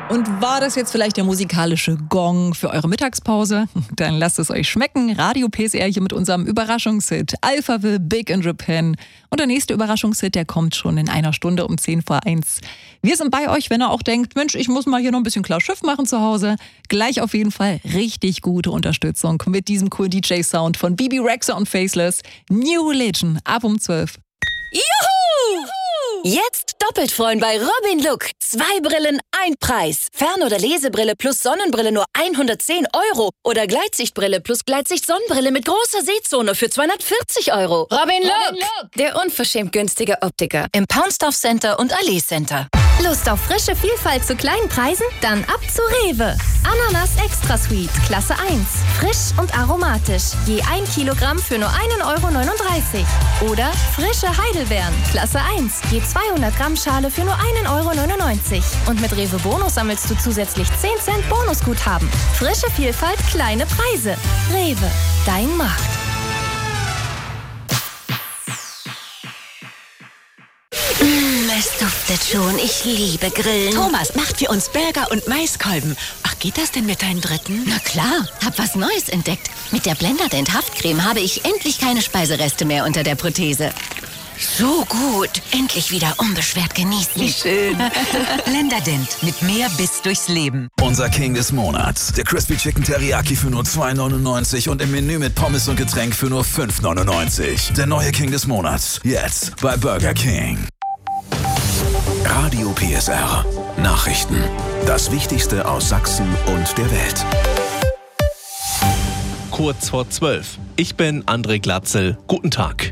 Und war das jetzt vielleicht der musikalische Gong für eure Mittagspause? Dann lasst es euch schmecken. Radio PSR hier mit unserem Überraschungshit Alphaville, Big in Japan. Und der nächste Überraschungshit, der kommt schon in einer Stunde um 1:10. Wir sind bei euch, wenn ihr auch denkt, Mensch, ich muss mal hier noch ein bisschen klar Schiff machen zu Hause. Gleich auf jeden Fall richtig gute Unterstützung mit diesem coolen DJ-Sound von Bibi Rexha und Faceless. New Religion, ab um 12. Juhu! Jetzt doppelt freuen bei Robin Look. 2 Brillen, 1 Preis. Fern- oder Lesebrille plus Sonnenbrille nur 110 €. Oder Gleitsichtbrille plus Gleitsicht-Sonnenbrille mit großer Sehzone für 240 €. Robin Look, der unverschämt günstige Optiker im Paunsdorf Center und Allee Center. Lust auf frische Vielfalt zu kleinen Preisen? Dann ab zu Rewe. Ananas Extra Sweet, Klasse 1. Frisch und aromatisch. Je 1 Kilogramm für nur 1,39 €. Oder frische Heidelbeeren, Klasse 1. Je 200 Gramm Schale für nur 1,99 €. Und mit Rewe Bonus sammelst du zusätzlich 10 Cent Bonusguthaben. Frische Vielfalt, kleine Preise. Rewe, dein Markt. Es duftet schon. Ich liebe Grillen. Thomas, macht für uns Burger und Maiskolben. Ach, geht das denn mit deinen Dritten? Na klar, hab was Neues entdeckt. Mit der Blenderdent Haftcreme habe ich endlich keine Speisereste mehr unter der Prothese. So gut. Endlich wieder unbeschwert genießen. Wie schön. Blenderdent mit mehr Biss durchs Leben. Unser King des Monats. Der Crispy Chicken Teriyaki für nur 2,99 und im Menü mit Pommes und Getränk für nur 5,99. Der neue King des Monats. Jetzt bei Burger King. Radio PSR. Nachrichten. Das Wichtigste aus Sachsen und der Welt. Kurz vor 12. Ich bin André Glatzel. Guten Tag.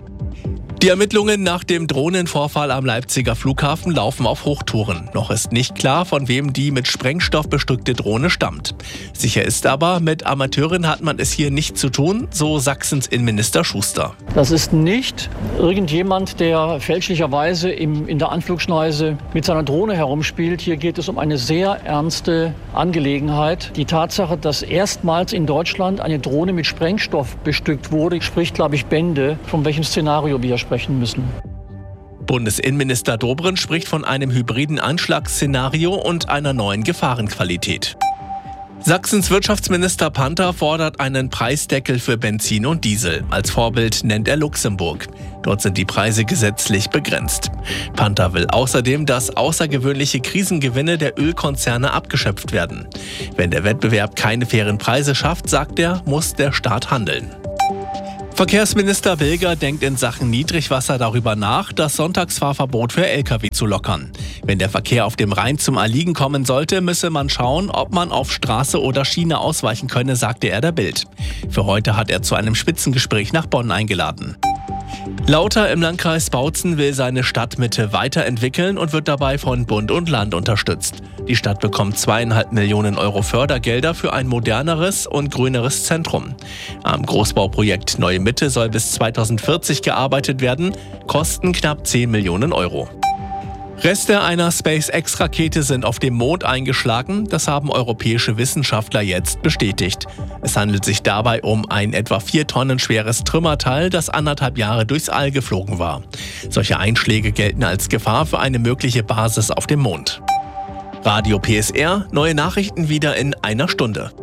Die Ermittlungen nach dem Drohnenvorfall am Leipziger Flughafen laufen auf Hochtouren. Noch ist nicht klar, von wem die mit Sprengstoff bestückte Drohne stammt. Sicher ist aber, mit Amateuren hat man es hier nicht zu tun, so Sachsens Innenminister Schuster. Das ist nicht irgendjemand, der fälschlicherweise in der Anflugschneise mit seiner Drohne herumspielt. Hier geht es um eine sehr ernste Angelegenheit. Die Tatsache, dass erstmals in Deutschland eine Drohne mit Sprengstoff bestückt wurde, spricht, glaube ich, Bände, von welchem Szenario wir sprechen müssen. Bundesinnenminister Dobrindt spricht von einem hybriden Anschlagsszenario und einer neuen Gefahrenqualität. Sachsens Wirtschaftsminister Panther fordert einen Preisdeckel für Benzin und Diesel. Als Vorbild nennt er Luxemburg. Dort sind die Preise gesetzlich begrenzt. Panther will außerdem, dass außergewöhnliche Krisengewinne der Ölkonzerne abgeschöpft werden. Wenn der Wettbewerb keine fairen Preise schafft, sagt er, muss der Staat handeln. Verkehrsminister Wilger denkt in Sachen Niedrigwasser darüber nach, das Sonntagsfahrverbot für Lkw zu lockern. Wenn der Verkehr auf dem Rhein zum Erliegen kommen sollte, müsse man schauen, ob man auf Straße oder Schiene ausweichen könne, sagte er der Bild. Für heute hat er zu einem Spitzengespräch nach Bonn eingeladen. Lauter im Landkreis Bautzen will seine Stadtmitte weiterentwickeln und wird dabei von Bund und Land unterstützt. Die Stadt bekommt 2,5 Millionen € Fördergelder für ein moderneres und grüneres Zentrum. Am Großbauprojekt Neue Mitte soll bis 2040 gearbeitet werden, kosten knapp 10 Millionen €. Reste einer SpaceX-Rakete sind auf dem Mond eingeschlagen, das haben europäische Wissenschaftler jetzt bestätigt. Es handelt sich dabei um ein etwa 4 Tonnen schweres Trümmerteil, das 1,5 Jahre durchs All geflogen war. Solche Einschläge gelten als Gefahr für eine mögliche Basis auf dem Mond. Radio PSR, neue Nachrichten wieder in einer Stunde.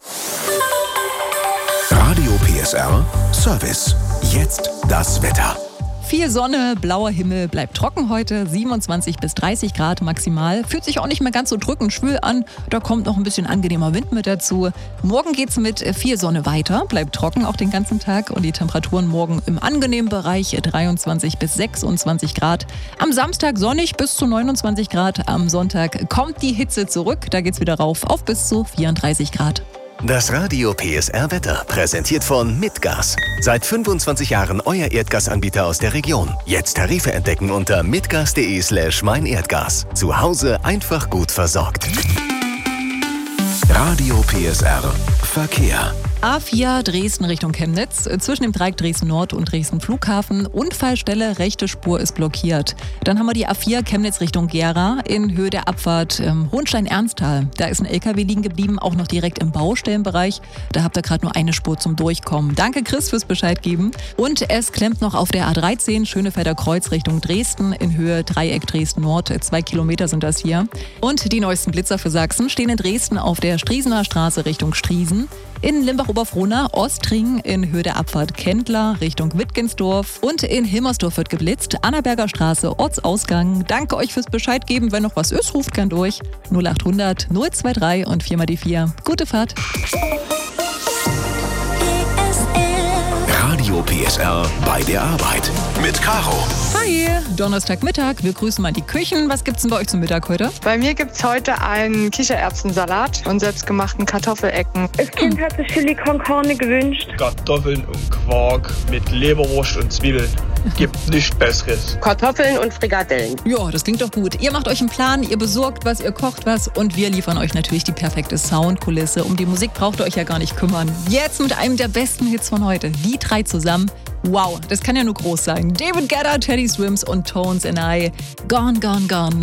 Radio PSR Service. Jetzt das Wetter. Viel Sonne, blauer Himmel, bleibt trocken heute, 27 bis 30 Grad maximal. Fühlt sich auch nicht mehr ganz so drückend schwül an, da kommt noch ein bisschen angenehmer Wind mit dazu. Morgen geht's mit viel Sonne weiter, bleibt trocken auch den ganzen Tag und die Temperaturen morgen im angenehmen Bereich 23 bis 26 Grad. Am Samstag sonnig bis zu 29 Grad, am Sonntag kommt die Hitze zurück, da geht's wieder rauf auf bis zu 34 Grad. Das Radio PSR Wetter, präsentiert von Mitgas. Seit 25 Jahren euer Erdgasanbieter aus der Region. Jetzt Tarife entdecken unter mitgas.de/meinerdgas. Zu Hause einfach gut versorgt. Radio PSR Verkehr. A4 Dresden Richtung Chemnitz, zwischen dem Dreieck Dresden Nord und Dresden Flughafen. Unfallstelle, rechte Spur ist blockiert. Dann haben wir die A4 Chemnitz Richtung Gera in Höhe der Abfahrt Hohenstein-Ernsthal. Da ist ein LKW liegen geblieben, auch noch direkt im Baustellenbereich. Da habt ihr gerade nur eine Spur zum Durchkommen. Danke Chris fürs Bescheid geben. Und es klemmt noch auf der A13 Schönefelder Kreuz Richtung Dresden in Höhe Dreieck Dresden Nord. 2 Kilometer sind das hier. Und die neuesten Blitzer für Sachsen stehen in Dresden auf der Striesener Straße Richtung Striesen. In Limbach-Oberfrohna, Ostring in Höhe der Abfahrt Kendler Richtung Wittgensdorf und in Hilmersdorf wird geblitzt, Annaberger Straße, Ortsausgang. Danke euch fürs Bescheid geben, wenn noch was ist, ruft gern durch. 0800 023 und 4 mal die 4. Gute Fahrt. Radio PSR bei der Arbeit mit Caro. Hi, Donnerstagmittag. Wir grüßen mal die Küchen. Was gibt's denn bei euch zum Mittag heute? Bei mir gibt's heute einen Kichererbsensalat und selbstgemachten Kartoffelecken. Das Kind hat sich Chili con Carne gewünscht. Kartoffeln und Quark mit Leberwurst und Zwiebeln. Gibt nichts Besseres. Kartoffeln und Frikadellen. Ja, das klingt doch gut. Ihr macht euch einen Plan, ihr besorgt was, ihr kocht was und wir liefern euch natürlich die perfekte Soundkulisse. Um die Musik braucht ihr euch ja gar nicht kümmern. Jetzt mit einem der besten Hits von heute. Die 3 zusammen. Wow, das kann ja nur groß sein. David Guetta, Teddy Swims und Tones and I. Gone, gone, gone.